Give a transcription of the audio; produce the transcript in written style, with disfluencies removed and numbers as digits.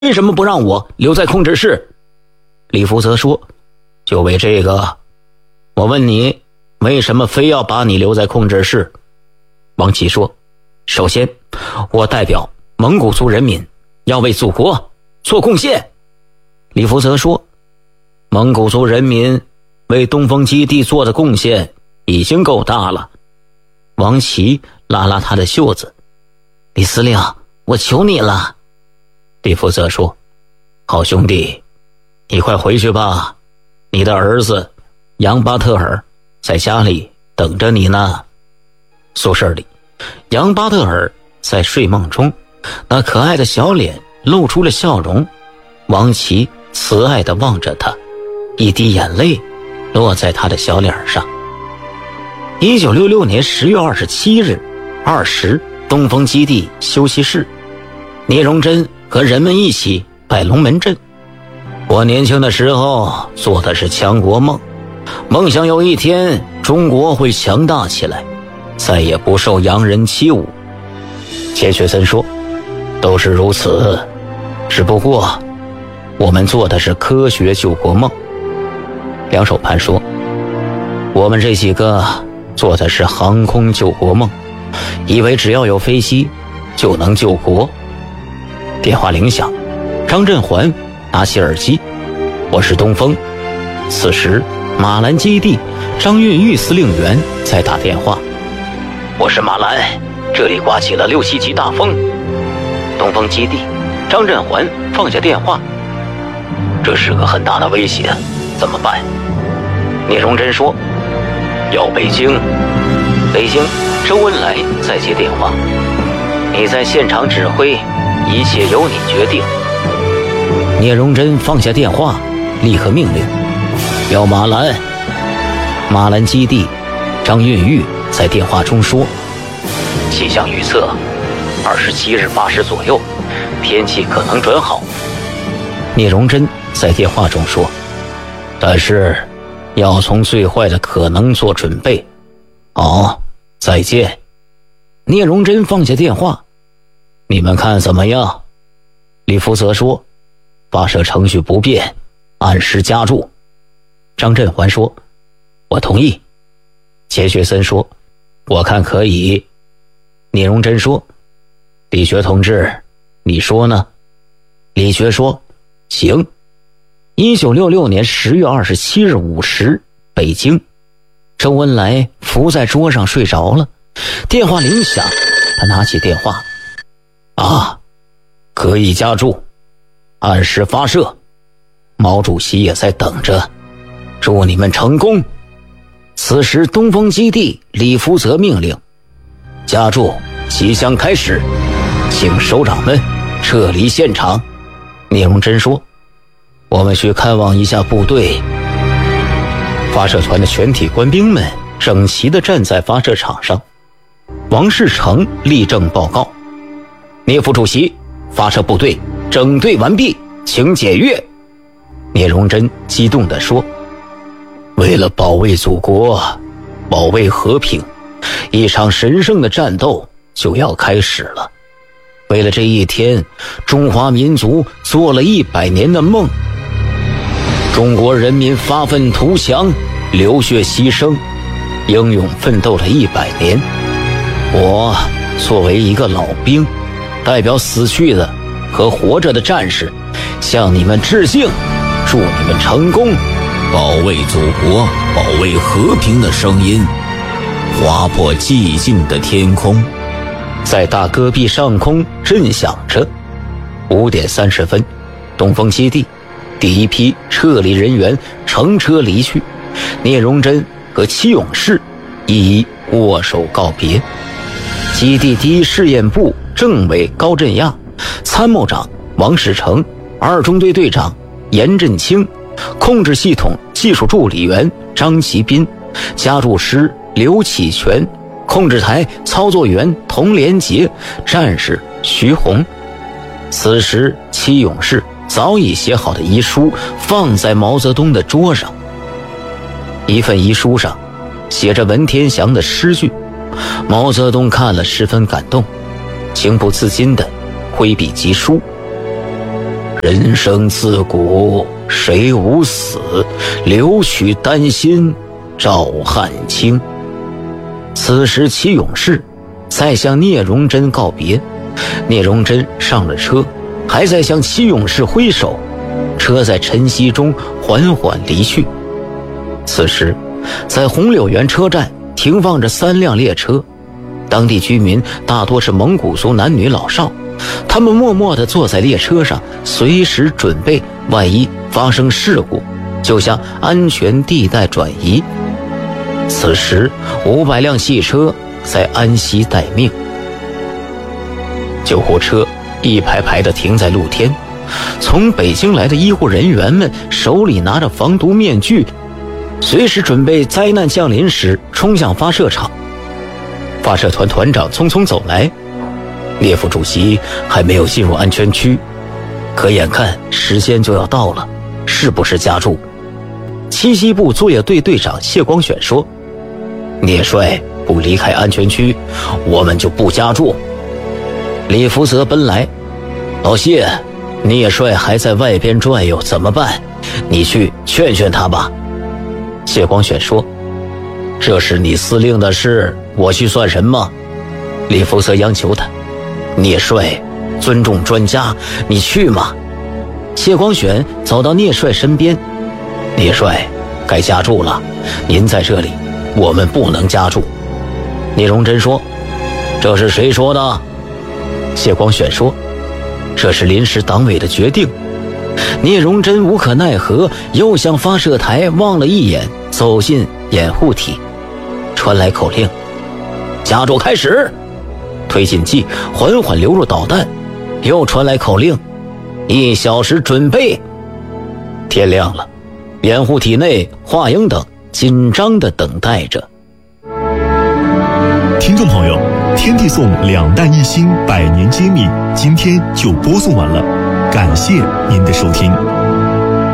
为什么不让我留在控制室？李福泽说，就为这个。我问你，为什么非要把你留在控制室？王琦说，首先，我代表蒙古族人民要为祖国做贡献。李福泽说，蒙古族人民为东风基地做的贡献已经够大了。王琦拉拉他的袖子，李司令，我求你了。李福泽说，好兄弟，你快回去吧，你的儿子杨巴特尔在家里等着你呢。宿舍里，杨巴特尔在睡梦中，那可爱的小脸露出了笑容。王琦慈爱地望着他，一滴眼泪落在他的小脸上。1966年10月27日2时，东风基地休息室，聂荣臻和人们一起摆龙门阵。我年轻的时候做的是强国梦，梦想有一天中国会强大起来，再也不受洋人欺侮。钱学森说，都是如此，只不过我们做的是科学救国梦。梁守盼说，我们这几个做的是航空救国梦，以为只要有飞机就能救国。电话铃响，张振环拿起耳机，我是东风。此时马兰基地张运玉司令员在打电话，我是马兰，这里刮起了6、7级大风。东风基地张振环放下电话，这是个很大的威胁，怎么办？聂荣臻说，要北京。北京，周恩来在接电话，你在现场指挥，一切由你决定。聂荣臻放下电话，立刻命令，要马兰。马兰基地张运玉在电话中说，气象预测27日8时左右，天气可能转好。聂荣臻在电话中说，但是要从最坏的可能做准备。好，再见。聂荣臻放下电话，你们看怎么样？李福泽说，发射程序不变，按时加注。张振环说，我同意。钱学森说，我看可以。聂荣臻说，李学同志，你说呢？李学说，行。1966年10月27日5时，北京。周恩来伏在桌上睡着了，电话铃响，他拿起电话，可以加注，按时发射。毛主席也在等着，祝你们成功。此时东风基地李福泽命令，加注即将开始，请首长们撤离现场。聂荣臻说，我们去看望一下部队。发射团的全体官兵们整齐地站在发射场上。王士成立正报告，聂副主席，发射部队整队完毕，请检阅。聂荣臻激动地说，为了保卫祖国，保卫和平，一场神圣的战斗就要开始了。为了这一天，中华民族做了100年的梦。中国人民发愤图强，流血牺牲，英勇奋斗了100年。我作为一个老兵，代表死去的和活着的战士，向你们致敬，祝你们成功。 保卫祖国，保卫和平的声音划破寂静的天空， 在大戈壁上空震响着。5点30分，东风基地第一批撤离人员乘车离去，聂荣臻和戚勇士一一握手告别。基地第一试验部政委高振亚、参谋长王士成、2中队队长严振清、控制系统技术助理员张其斌、加注师刘启全、控制台操作员童连杰、战士徐红。此时戚勇士早已写好的遗书放在毛泽东的桌上，一份遗书上写着文天祥的诗句，毛泽东看了十分感动，情不自禁地挥笔疾书。 人生自古谁无死，留取丹心照汗青。此时齐勇士在向聂荣臻告别，聂荣臻上了车，还在向齐勇士挥手，车在晨曦中缓缓离去。此时在红柳园车站停放着3辆列车，当地居民大多是蒙古族男女老少，他们默默地坐在列车上，随时准备万一发生事故就向安全地带转移。此时500辆汽车在安息待命，救护车一排排地停在露天，从北京来的医护人员们手里拿着防毒面具，随时准备灾难降临时冲向发射场。发射团团长匆匆走来，列副主席还没有进入安全区，可眼看时间就要到了，是不是加注？七西部作业队队长谢光选说，聂帅不离开安全区，我们就不加注。李福泽奔来，老谢，聂帅还在外边转悠，怎么办？你去劝劝他吧。谢光选说，这是你司令的事，我去算什么？李福泽央求他，聂帅尊重专家，你去嘛。谢光选走到聂帅身边，聂帅该加注了，您在这里，我们不能加注。聂荣臻说，这是谁说的？谢光选说，这是临时党委的决定。聂荣臻无可奈何，又向发射台望了一眼，走进掩护体，传来口令，加注开始。推进剂缓缓流入导弹，又传来口令，1小时准备。天亮了，掩护体内华英等紧张地等待着。 听众朋友，天地颂2弹1星100年揭秘今天就播送完了，感谢您的收听。